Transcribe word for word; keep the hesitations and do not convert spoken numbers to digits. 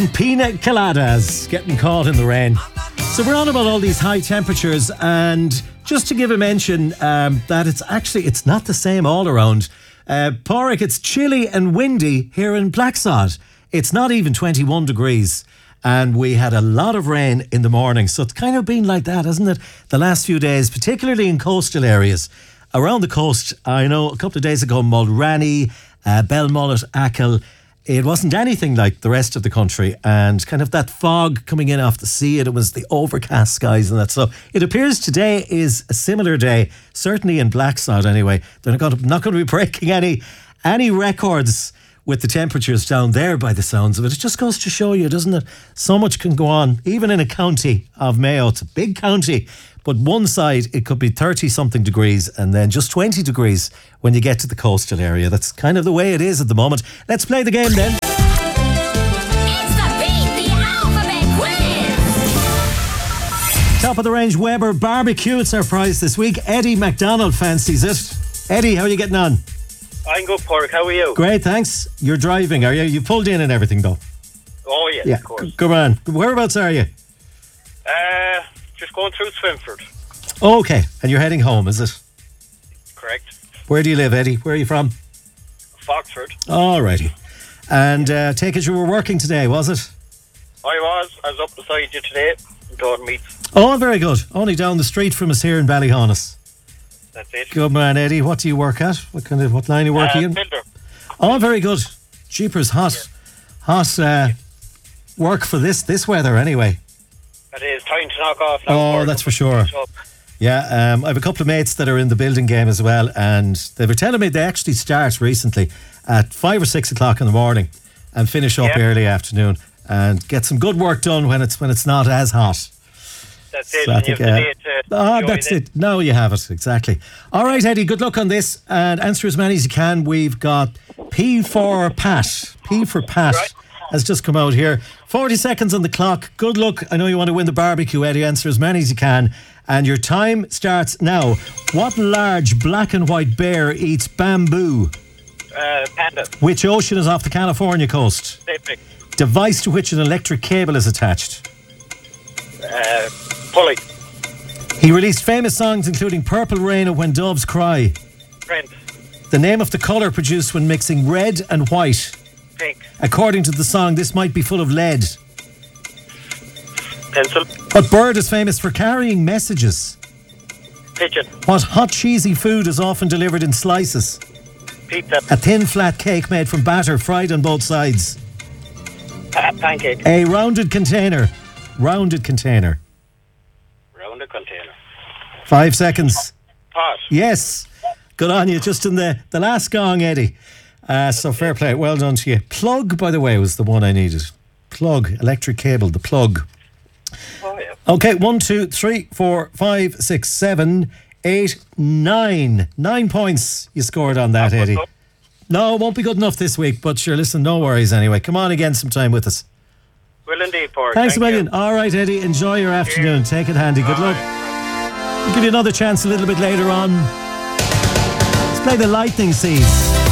Pina coladas, getting caught in the rain. So we're on about all these high temperatures, and just to give a mention um, that it's actually, it's not the same all around. Uh, Pádraig, it's chilly and windy here in Blacksod. It's not even twenty-one degrees, and we had a lot of rain in the morning. So it's kind of been like that, hasn't it, the last few days, particularly in coastal areas. Around the coast, I know a couple of days ago, Mulranny, uh, Belmullet, Achill, it wasn't anything like the rest of the country, and kind of that fog coming in off the sea, and it was the overcast skies and that. So it appears today is a similar day, certainly in Blacksod anyway. They're not going to, not going to be breaking any any records with the temperatures down there by the sounds of it. It just goes to show you, doesn't it? So much can go on, even in a county of Mayo. It's a big county, but one side it could be thirty something degrees and then just twenty degrees when you get to the coastal area. That's kind of the way it is at the moment. Let's play the game then. It's the Beat the Alphabet Quiz. Top of the range Weber barbecue. It's our prize this week. Eddie McDonald fancies it. Eddie, how are you getting on? I'm good, Pádraig. How are you? Great, thanks. You're driving, are you? You pulled in and everything though? Oh, yes, Yeah, of course. good man. Whereabouts are you? Uh, just going through Swinford. Okay, and you're heading home, is it? Correct. Where do you live, Eddie? Where are you from? Foxford. Alrighty. And uh, take it you were working today, was it? I was. I was up beside you today. Doing meets. Oh, very good. Only down the street from us here in Ballyhonus. That's it. Good man, Eddie. What do you work at? What kind of what line are you working uh, in? Builder. Oh, very good. Jeepers, hot, Yeah. hot uh, work for this this weather anyway. It is time to knock off now. Oh, Pádraig. that's for sure. Yeah, um, I have a couple of mates that are in the building game as well, and they were telling me they actually start recently at five or six o'clock in the morning and finish up Yeah. early afternoon and get some good work done when it's when it's not as hot. That's it. So I And you think, have the uh, day to Ah, enjoy that's it. it. Now you have it, exactly. All right, Eddie, good luck on this and answer as many as you can. We've got P for Pat. P for Pat Right. has just come out here. forty seconds on the clock. Good luck. I know you want to win the barbecue, Eddie. Answer as many as you can. And your time starts now. What large black and white bear eats bamboo? Uh, Panda. Which ocean is off the California coast? Pacific. Device to which an electric cable is attached? Uh, Pulley. He released famous songs including Purple Rain and When Doves Cry. Print. The name of the colour produced when mixing red and white. Pink. According to the song, this might be full of lead. Pencil. What bird is famous for carrying messages? Pigeon. What hot cheesy food is often delivered in slices? Pizza. A thin flat cake made from batter fried on both sides. Pa- pancake. A rounded container. Rounded container. Round a container. Five seconds. Pot. Yes. Good on you. Just in the, the last gong, Eddie. Uh, so fair play. Well done to you. Plug, by the way, was the one I needed. Plug. Electric cable. The plug. Oh, yeah. Okay, one, two, three, four, five, six, seven, eight, nine. Nine points you scored on that, Eddie. No, it won't be good enough this week, but sure, listen, no worries anyway. Come on again sometime with us. Will indeed, Pádraig. Thanks Thank a million. you. All right, Eddie, enjoy your afternoon. Take it handy. Good luck. We'll give you another chance a little bit later on. Let's play the Lightning Seeds.